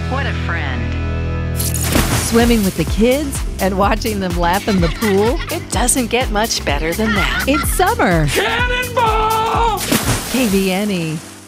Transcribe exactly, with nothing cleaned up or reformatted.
What a friend. Swimming with the kids and watching them laugh in the pool. It doesn't get much better than that. It's summer. Cannonball! K V N E.